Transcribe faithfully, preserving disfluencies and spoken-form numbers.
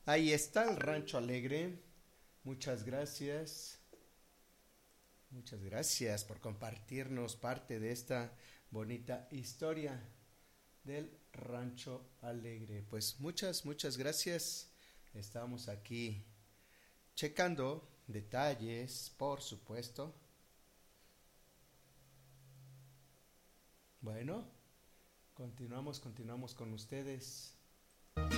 Ahí está el Rancho Alegre. Muchas gracias. Muchas gracias por compartirnos parte de esta bonita historia del Rancho Alegre. Pues muchas, muchas gracias. Estamos aquí checando detalles, por supuesto. Bueno, continuamos, continuamos con ustedes.